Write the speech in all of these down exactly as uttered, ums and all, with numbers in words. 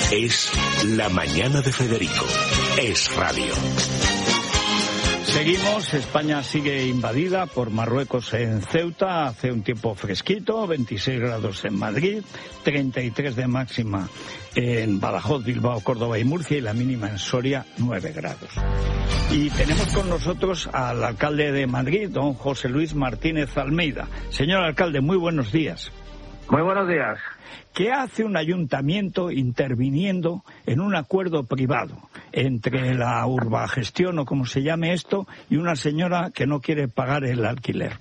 Es La Mañana de Federico. Es radio. Seguimos, España sigue invadida por Marruecos en Ceuta, hace un tiempo fresquito, veintiséis grados en Madrid, treinta y tres de máxima en Badajoz, Bilbao, Córdoba y Murcia y la mínima en Soria, nueve grados. Y tenemos con nosotros al alcalde de Madrid, don José Luis Martínez Almeida. Señor alcalde, muy buenos días. Muy buenos días. ¿Qué hace un ayuntamiento interviniendo en un acuerdo privado entre la urbagestión o como se llame esto y una señora que no quiere pagar el alquiler?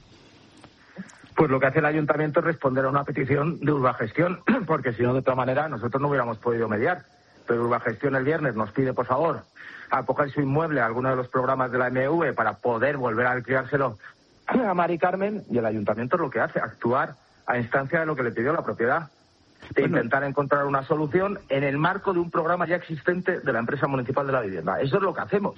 Pues lo que hace el ayuntamiento es responder a una petición de urbagestión, porque si no, de otra manera, nosotros no hubiéramos podido mediar. Pero urbagestión el viernes nos pide, por favor, acoger su inmueble a alguno de los programas de la M V para poder volver a alquilárselo a Mari Carmen, y el ayuntamiento es lo que hace, actuar a instancia de lo que le pidió la propiedad. De bueno. intentar encontrar una solución en el marco de un programa ya existente de la empresa municipal de la vivienda. Eso es lo que hacemos,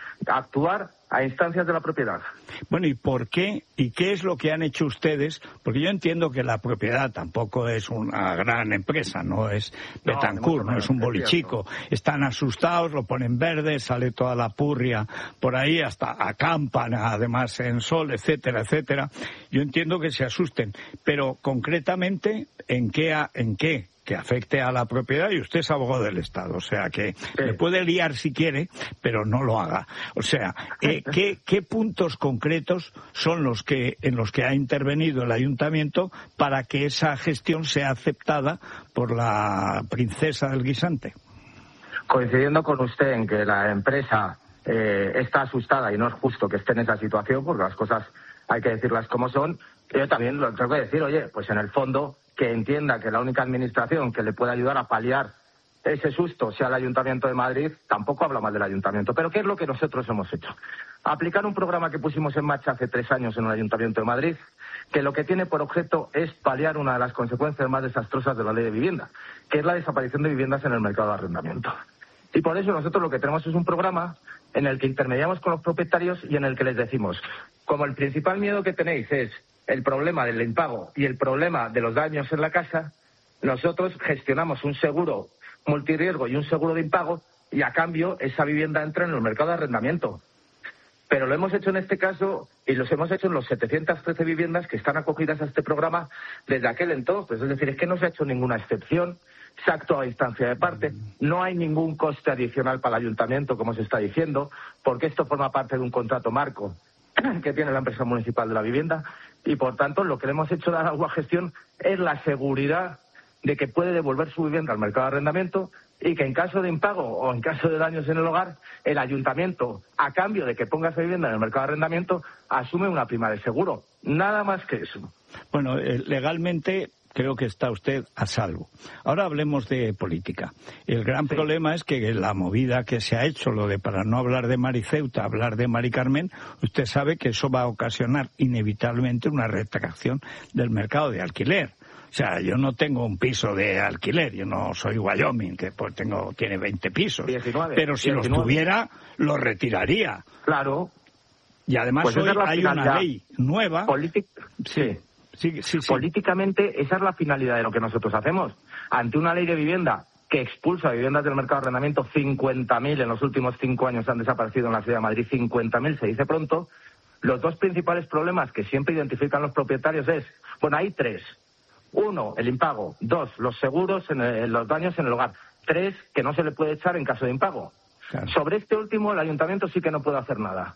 actuar a instancias de la propiedad. Bueno, ¿y por qué? ¿Y qué es lo que han hecho ustedes? Porque yo entiendo que la propiedad tampoco es una gran empresa, no es Betancourt, no, no es un bolichico. Están asustados, lo ponen verde, sale toda la purria por ahí, hasta acampan además en sol, etcétera, etcétera. Yo entiendo que se asusten, pero concretamente, ¿en qué? ¿En qué? Que afecte a la propiedad, y usted es abogado del Estado, o sea que sí. Le puede liar si quiere, pero no lo haga. O sea, eh, ¿qué, ¿qué puntos concretos son los que en los que ha intervenido el ayuntamiento para que esa gestión sea aceptada por la princesa del guisante? Coincidiendo con usted en que la empresa eh, está asustada y no es justo que esté en esa situación, porque las cosas hay que decirlas como son, yo también lo tengo que decir, oye, pues en el fondo que entienda que la única administración que le puede ayudar a paliar ese susto sea el Ayuntamiento de Madrid, tampoco habla mal del Ayuntamiento. Pero ¿qué es lo que nosotros hemos hecho? Aplicar un programa que pusimos en marcha hace tres años en el Ayuntamiento de Madrid, que lo que tiene por objeto es paliar una de las consecuencias más desastrosas de la Ley de Vivienda, que es la desaparición de viviendas en el mercado de arrendamiento. Y por eso nosotros lo que tenemos es un programa en el que intermediamos con los propietarios y en el que les decimos, como el principal miedo que tenéis es el problema del impago y el problema de los daños en la casa, nosotros gestionamos un seguro multirriesgo y un seguro de impago y a cambio esa vivienda entra en el mercado de arrendamiento. Pero lo hemos hecho en este caso y los hemos hecho en los setecientas trece viviendas que están acogidas a este programa desde aquel entonces. Es decir, es que no se ha hecho ninguna excepción, se ha actuado a instancia de parte, no hay ningún coste adicional para el ayuntamiento, como se está diciendo, porque esto forma parte de un contrato marco que tiene la empresa municipal de la vivienda y, por tanto, lo que le hemos hecho a la Agua Gestión es la seguridad de que puede devolver su vivienda al mercado de arrendamiento y que en caso de impago o en caso de daños en el hogar, el ayuntamiento, a cambio de que ponga esa vivienda en el mercado de arrendamiento, asume una prima de seguro. Nada más que eso. Bueno, eh, legalmente creo que está usted a salvo. Ahora hablemos de política. El gran sí. problema es que la movida que se ha hecho, lo de para no hablar de Mari Ceuta, hablar de Mari Carmen, usted sabe que eso va a ocasionar inevitablemente una retracción del mercado de alquiler. O sea, yo no tengo un piso de alquiler, yo no soy Wyoming, que pues tengo tiene veinte pisos. diecinueve, pero si diecinueve. los tuviera, los retiraría. Claro. Y además pues hoy es hay una ley nueva. Politic... Sí. Sí, sí, sí. Políticamente, esa es la finalidad de lo que nosotros hacemos. Ante una ley de vivienda que expulsa viviendas del mercado de arrendamiento, cincuenta mil en los últimos cinco años han desaparecido en la ciudad de Madrid, cincuenta mil se dice pronto, los dos principales problemas que siempre identifican los propietarios es, bueno, hay tres. Uno, el impago. Dos, los seguros en el, los daños en el hogar. Tres, que no se le puede echar en caso de impago. Claro. Sobre este último, el ayuntamiento sí que no puede hacer nada.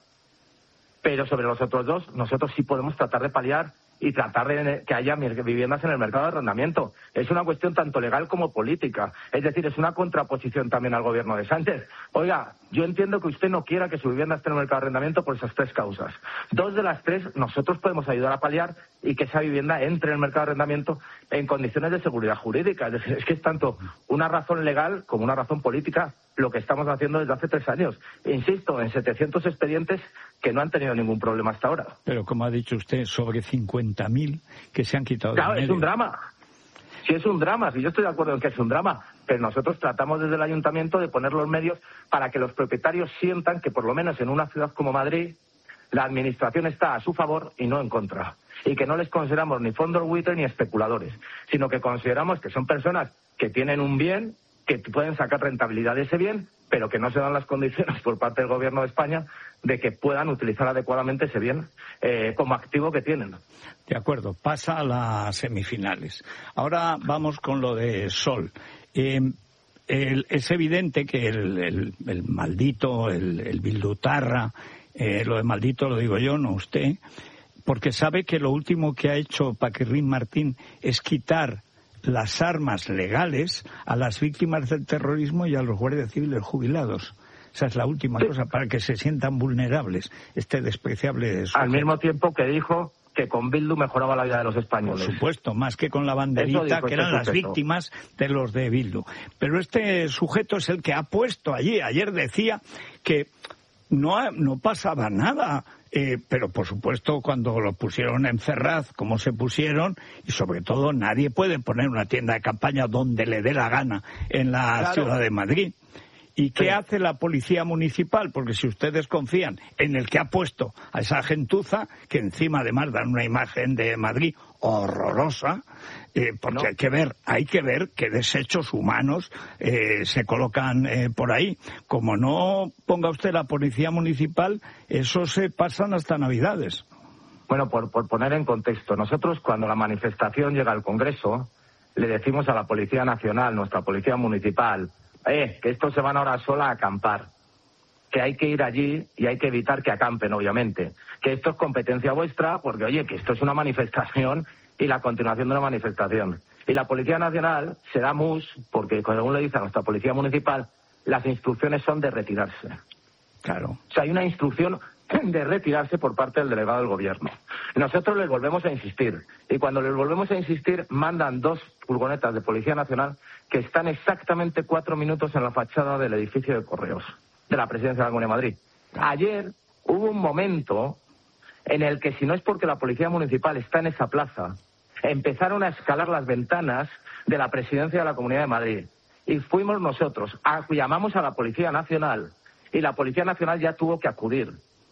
Pero sobre los otros dos, nosotros sí podemos tratar de paliar y tratar de que haya viviendas en el mercado de arrendamiento. Es una cuestión tanto legal como política. Es decir, es una contraposición también al gobierno de Sánchez. Oiga, yo entiendo que usted no quiera que su vivienda esté en el mercado de arrendamiento por esas tres causas. Dos de las tres nosotros podemos ayudar a paliar y que esa vivienda entre en el mercado de arrendamiento en condiciones de seguridad jurídica. Es decir, es que es tanto una razón legal como una razón política lo que estamos haciendo desde hace tres años. Insisto, en setecientos expedientes que no han tenido ningún problema hasta ahora. Pero como ha dicho usted, sobre cincuenta mil que se han quitado claro, de medio. Es un drama. Sí, es un drama, sí, yo estoy de acuerdo en que es un drama, pero nosotros tratamos desde el ayuntamiento de poner los medios para que los propietarios sientan que por lo menos en una ciudad como Madrid la administración está a su favor y no en contra. Y que no les consideramos ni fondos buitre ni especuladores, sino que consideramos que son personas que tienen un bien que pueden sacar rentabilidad de ese bien, pero que no se dan las condiciones por parte del Gobierno de España de que puedan utilizar adecuadamente ese bien eh, como activo que tienen. De acuerdo, pasa a las semifinales. Ahora vamos con lo de Sol. Eh, el, es evidente que el, el, el maldito, el, el bildutarra, eh, lo de maldito lo digo yo, no usted, porque sabe que lo último que ha hecho Paquirrín Martín es quitar las armas legales a las víctimas del terrorismo y a los guardias civiles jubilados. Esa es la última sí. cosa, para que se sientan vulnerables, este despreciable sujeto. Al mismo tiempo que dijo que con Bildu mejoraba la vida de los españoles. Por supuesto, más que con la banderita, que eran las víctimas de los de Bildu. Pero este sujeto es el que ha puesto allí, ayer decía que no, no pasaba nada. Eh, pero, por supuesto, cuando lo pusieron en Ferraz, como se pusieron, y sobre todo nadie puede poner una tienda de campaña donde le dé la gana en la claro. ciudad de Madrid. ¿Y qué sí. hace la policía municipal? Porque si ustedes confían en el que ha puesto a esa gentuza, que encima además dan una imagen de Madrid horrorosa, eh, porque no. hay que ver, hay que ver qué desechos humanos eh, se colocan eh, por ahí. Como no ponga usted la policía municipal, eso se pasan hasta Navidades. Bueno, por, por poner en contexto, nosotros cuando la manifestación llega al Congreso, le decimos a la Policía Nacional, nuestra Policía Municipal, Eh, que estos se van ahora sola a acampar, que hay que ir allí y hay que evitar que acampen, obviamente, que esto es competencia vuestra, porque oye, que esto es una manifestación y la continuación de una manifestación. Y la Policía Nacional se da mus, porque como le dice a nuestra Policía Municipal, las instrucciones son de retirarse. Claro. O sea, hay una instrucción de retirarse por parte del delegado del Gobierno. Nosotros les volvemos a insistir, y cuando les volvemos a insistir, mandan dos furgonetas de Policía Nacional que están exactamente cuatro minutos en la fachada del edificio de Correos, de la Presidencia de la Comunidad de Madrid. Ayer hubo un momento en el que, si no es porque la Policía Municipal está en esa plaza, empezaron a escalar las ventanas de la Presidencia de la Comunidad de Madrid. Y fuimos nosotros, a, llamamos a la Policía Nacional, y la Policía Nacional ya tuvo que acudir.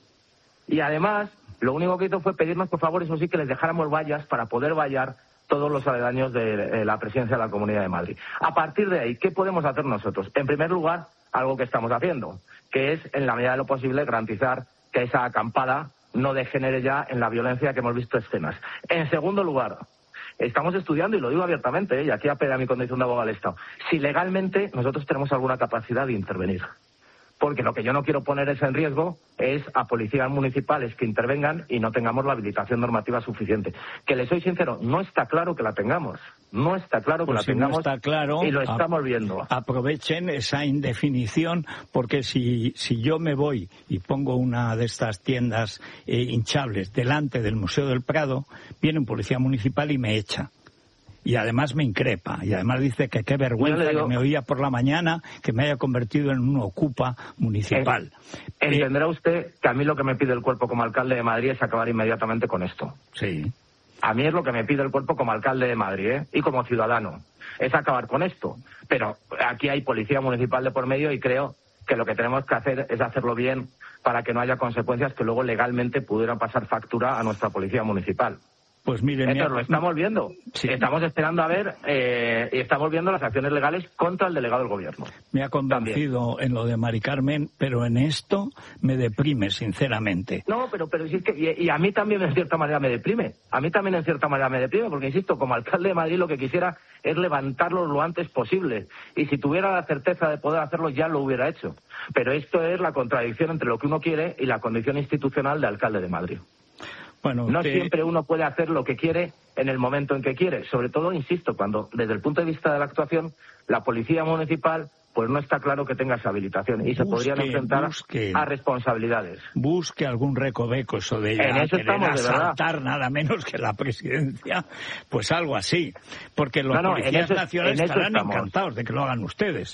Y además, lo único que hizo fue pedirnos, por favor, eso sí, que les dejáramos vallas para poder vallar todos los aledaños de la Presidencia de la Comunidad de Madrid. A partir de ahí, ¿qué podemos hacer nosotros? En primer lugar, algo que estamos haciendo, que es, en la medida de lo posible, garantizar que esa acampada no degenere ya en la violencia que hemos visto escenas. En segundo lugar, estamos estudiando, y lo digo abiertamente, ¿eh? y aquí apela a mi condición de abogado del Estado, si legalmente nosotros tenemos alguna capacidad de intervenir. Porque lo que yo no quiero poner es en riesgo es a policías municipales que intervengan y no tengamos la habilitación normativa suficiente. Que les soy sincero, no está claro que la tengamos. No está claro que pues la si tengamos no está claro, y lo estamos viendo. Aprovechen esa indefinición, porque si, si yo me voy y pongo una de estas tiendas eh, hinchables delante del Museo del Prado, viene un policía municipal y me echa. Y además me increpa, y además dice que qué vergüenza digo, que me oía por la mañana que me haya convertido en un ocupa municipal. Eh, entenderá usted que a mí lo que me pide el cuerpo como alcalde de Madrid es acabar inmediatamente con esto. Sí. A mí es lo que me pide el cuerpo como alcalde de Madrid, ¿eh? y como ciudadano, es acabar con esto. Pero aquí hay policía municipal de por medio y creo que lo que tenemos que hacer es hacerlo bien para que no haya consecuencias que luego legalmente pudieran pasar factura a nuestra policía municipal. Pues miren, Entonces, lo estamos viendo. Sí. Estamos esperando a ver eh, y estamos viendo las acciones legales contra el delegado del Gobierno. Me ha convencido También. en lo de Mari Carmen, pero en esto me deprime, sinceramente. No, pero pero sí es que y, y a mí también en cierta manera me deprime. A mí también en cierta manera me deprime, porque insisto, como alcalde de Madrid lo que quisiera es levantarlo lo antes posible. Y si tuviera la certeza de poder hacerlo ya lo hubiera hecho. Pero esto es la contradicción entre lo que uno quiere y la condición institucional de alcalde de Madrid. Bueno, no que... siempre uno puede hacer lo que quiere en el momento en que quiere. Sobre todo, insisto, cuando desde el punto de vista de la actuación, la policía municipal pues no está claro que tenga esa habilitación y busque, se podrían enfrentar busque, a responsabilidades. Busque algún recoveco, eso de ella, en eso estamos, de asaltar nada menos que la presidencia, pues algo así. Porque los no, no, policías eso, nacionales estarán encantados de que lo hagan ustedes.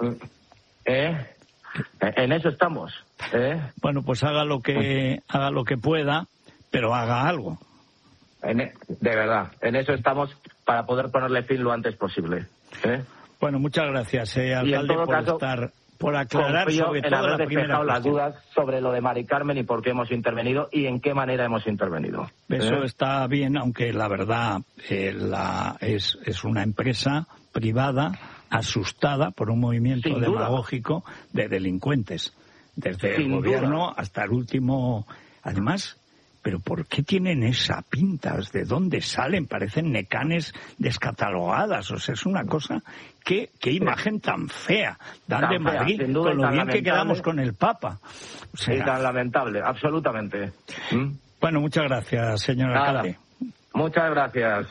¿Eh? En eso estamos. ¿Eh? Bueno, pues haga lo que haga lo que pueda, pero haga algo. En, de verdad, en eso estamos para poder ponerle fin lo antes posible. ¿eh? Bueno, muchas gracias, eh, alcalde, por caso, estar, por aclarar sobre en todo haber la primera las dudas sobre lo de Mari Carmen y por qué hemos intervenido y en qué manera hemos intervenido. Eso ¿eh? está bien, aunque la verdad eh, la, es, es una empresa privada asustada por un movimiento Sin demagógico duda. de delincuentes, desde Sin el gobierno duda. hasta el último. Además, ¿pero por qué tienen esa pinta? ¿De dónde salen? Parecen necanes descatalogadas. O sea, es una cosa... ¿Qué, qué imagen tan fea dan tan de Madrid, fea, duda, con lo bien que quedamos con el Papa? O sea, y tan lamentable, absolutamente. ¿Mm? Bueno, muchas gracias, señor Nada. alcalde. Muchas gracias.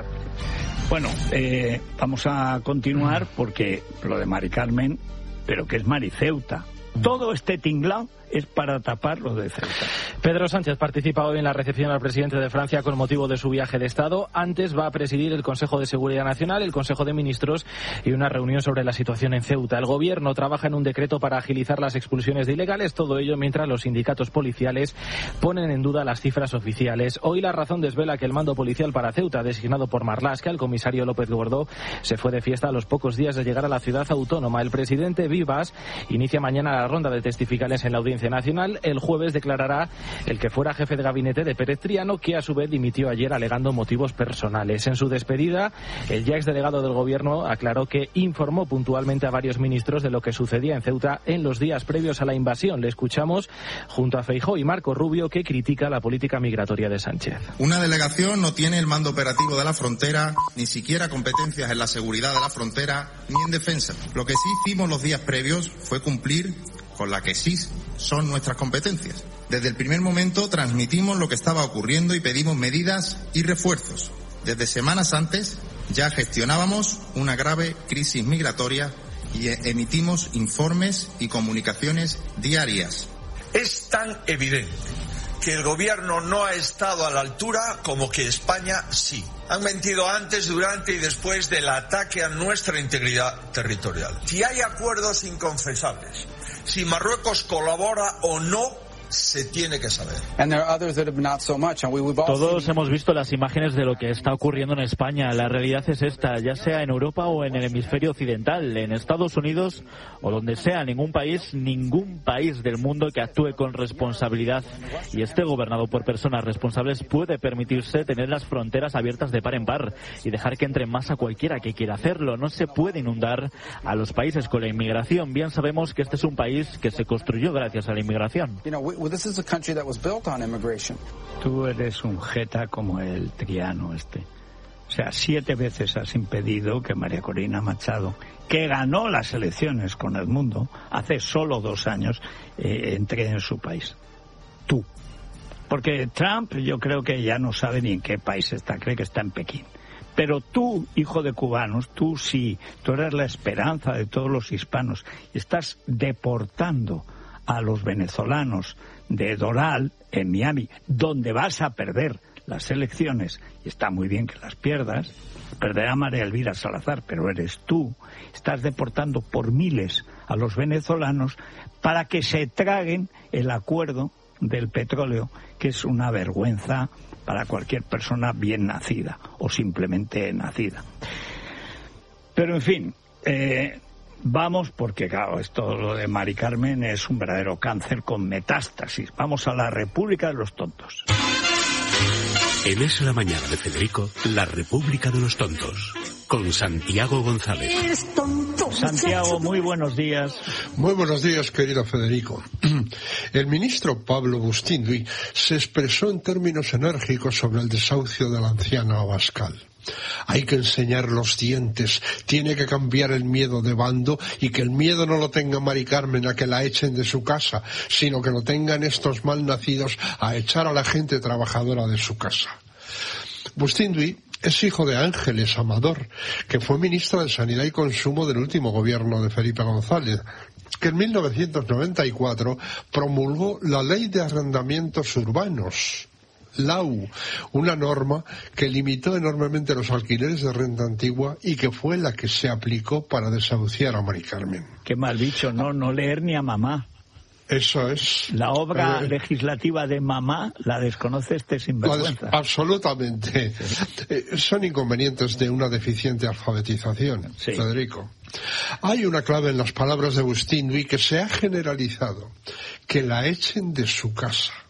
Bueno, eh, vamos a continuar porque lo de Mari Carmen, pero que es Mariceuta. Todo este tinglao es para tapar lo de Ceuta. Pedro Sánchez participa hoy en la recepción al presidente de Francia con motivo de su viaje de Estado. Antes va a presidir el Consejo de Seguridad Nacional, el Consejo de Ministros y una reunión sobre la situación en Ceuta. El Gobierno trabaja en un decreto para agilizar las expulsiones de ilegales, todo ello mientras los sindicatos policiales ponen en duda las cifras oficiales. Hoy La Razón desvela que el mando policial para Ceuta, designado por Marlaska, el comisario López Gordó, se fue de fiesta a los pocos días de llegar a la ciudad autónoma. El presidente Vivas inicia mañana la ronda de testificales en la Audiencia Nacional. El jueves declarará el que fuera jefe de gabinete de Pérez Triano, que a su vez dimitió ayer alegando motivos personales. En su despedida, el ya exdelegado del Gobierno aclaró que informó puntualmente a varios ministros de lo que sucedía en Ceuta en los días previos a la invasión. Le escuchamos junto a Feijóo y Marco Rubio, que critica la política migratoria de Sánchez. Una delegación no tiene el mando operativo de la frontera, ni siquiera competencias en la seguridad de la frontera, ni en defensa. Lo que sí hicimos los días previos fue cumplir con la que sí son nuestras competencias. Desde el primer momento transmitimos lo que estaba ocurriendo y pedimos medidas y refuerzos. Desde semanas antes ya gestionábamos una grave crisis migratoria y emitimos informes y comunicaciones diarias. Es tan evidente que el Gobierno no ha estado a la altura como que España sí. Han mentido antes, durante y después del ataque a nuestra integridad territorial. Si hay acuerdos inconfesables, si Marruecos colabora o no, se tiene que saber. Todos hemos visto las imágenes de lo que está ocurriendo en España. La realidad es esta, ya sea en Europa o en el hemisferio occidental, en Estados Unidos o donde sea, ningún país, ningún país del mundo que actúe con responsabilidad y esté gobernado por personas responsables puede permitirse tener las fronteras abiertas de par en par y dejar que entre más a cualquiera que quiera hacerlo. No se puede inundar a los países con la inmigración. Bien sabemos que este es un país que se construyó gracias a la inmigración. This is a country that was built on immigration. Tú eres un jeta como el Triano este. O sea, siete veces has impedido que María Corina Machado, que ganó las elecciones con El Mundo hace solo dos años, eh, entre en su país. Tú. Porque Trump yo creo que ya no sabe ni en qué país está, cree que está en Pekín. Pero tú, hijo de cubanos, tú sí, tú eres la esperanza de todos los hispanos y estás deportando a los venezolanos de Doral, en Miami, donde vas a perder las elecciones, y está muy bien que las pierdas, perderá María Elvira Salazar, pero eres tú, estás deportando por miles a los venezolanos para que se traguen el acuerdo del petróleo, que es una vergüenza para cualquier persona bien nacida, o simplemente nacida. Pero en fin, eh... vamos, porque claro, esto lo de Mari Carmen es un verdadero cáncer con metástasis. Vamos a la República de los Tontos. En Es la Mañana de Federico, la República de los Tontos, con Santiago González. Santiago, muy buenos días. Muy buenos días, querido Federico. El ministro Pablo Bustinduy se expresó en términos enérgicos sobre el desahucio de la anciana Abascal. Hay que enseñar los dientes, tiene que cambiar el miedo de bando y que el miedo no lo tenga Mari Carmen a que la echen de su casa, sino que lo tengan estos malnacidos a echar a la gente trabajadora de su casa. Bustinduy es hijo de Ángeles Amador, que fue ministra de Sanidad y Consumo del último gobierno de Felipe González, que en mil novecientos noventa y cuatro promulgó la Ley de Arrendamientos Urbanos, L A U, una norma que limitó enormemente los alquileres de renta antigua y que fue la que se aplicó para desahuciar a Mari Carmen. Qué mal dicho, no, no leer ni a mamá. Eso es. La obra eh, legislativa de mamá la desconoce este sinvergüenza. Absolutamente. Sí. Eh, son inconvenientes de una deficiente alfabetización, sí. Federico. Hay una clave en las palabras de Bustinduy que se ha generalizado, que la echen de su casa.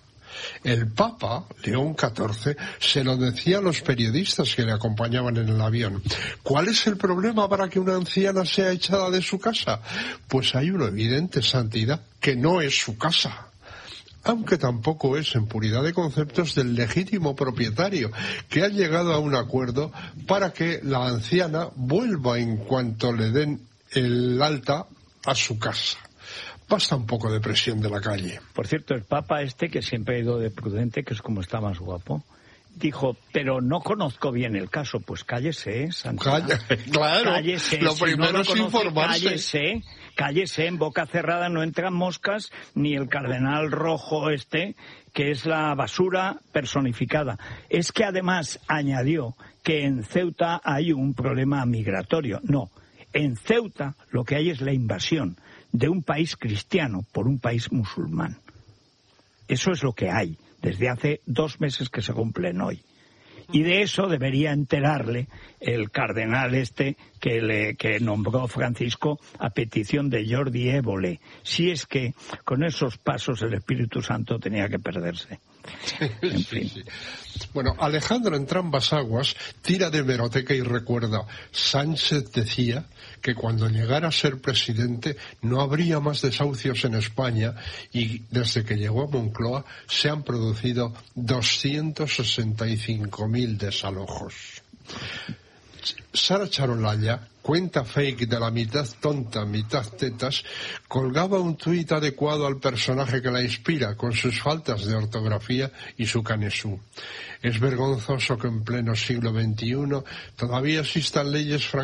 El Papa, León catorce, se lo decía a los periodistas que le acompañaban en el avión. ¿Cuál es el problema para que una anciana sea echada de su casa? Pues hay una evidente santidad, que no es su casa. Aunque tampoco es, en puridad de conceptos, del legítimo propietario, que ha llegado a un acuerdo para que la anciana vuelva en cuanto le den el alta a su casa. Basta un poco de presión de la calle. Por cierto, el Papa este, que siempre ha ido de prudente, que es como está más guapo, dijo, pero no conozco bien el caso. Pues cállese, Santidad. Calla, claro, cállese, lo si primero no lo es conoce, informarse. Cállese, cállese, en boca cerrada no entran moscas, ni el cardenal rojo este, que es la basura personificada. Es que además añadió que en Ceuta hay un problema migratorio. No, en Ceuta lo que hay es la invasión de un país cristiano por un país musulmán. Eso es lo que hay desde hace dos meses que se cumplen hoy. Y de eso debería enterarle el cardenal este que, le, que nombró Francisco a petición de Jordi Évole. Si es que con esos pasos el Espíritu Santo tenía que perderse. En fin. Sí, sí. Bueno, Alejandro en Trambas Aguas tira de hemeroteca y recuerda, Sánchez decía que cuando llegara a ser presidente no habría más desahucios en España y desde que llegó a Moncloa se han producido doscientos sesenta y cinco mil desalojos. Sara Charolalla, cuenta fake de la mitad tonta, mitad tetas, colgaba un tuit adecuado al personaje que la inspira, con sus faltas de ortografía y su canesú. Es vergonzoso que en pleno siglo veintiuno todavía existan leyes francesas